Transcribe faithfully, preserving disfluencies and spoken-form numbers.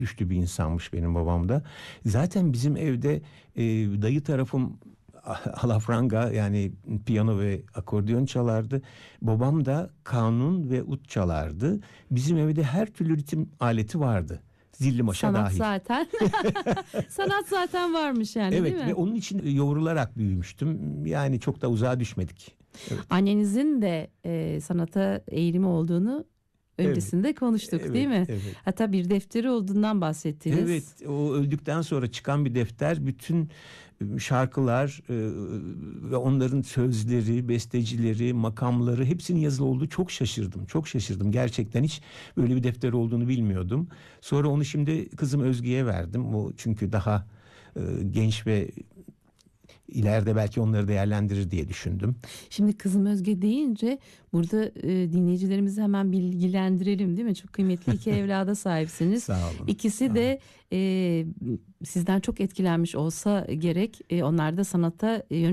Güçlü bir insanmış benim babam da. Zaten bizim evde e, dayı tarafım alafranga, yani piyano ve akordeon çalardı. Babam da kanun ve ut çalardı. Bizim evde her türlü ritim aleti vardı. Zilli maşa Sanat dahil. zaten. Sanat zaten varmış yani, Evet, değil mi? ve onun için yoğrularak büyümüştüm. Yani çok da uzağa düşmedik. Evet. Annenizin de e, sanata eğilimi olduğunu öncesinde Evet. konuştuk, Evet, değil mi? evet. Hatta bir defteri olduğundan bahsettiniz. Evet, o öldükten sonra çıkan bir defter, bütün şarkılar e, ve onların sözleri, bestecileri, makamları, hepsinin yazılı olduğu. Çok şaşırdım. Çok şaşırdım. Gerçekten hiç böyle bir defter olduğunu bilmiyordum. Sonra onu şimdi kızım Özge'ye verdim. O çünkü daha e, genç ve ileride belki onları değerlendirir diye düşündüm. Şimdi kızım Özge deyince burada e, dinleyicilerimizi hemen bilgilendirelim, değil mi? Çok kıymetli iki evlada sahipsiniz. Sağ olun. İkisi Sağ de e, sizden çok etkilenmiş olsa gerek. E, onlar da sanata yön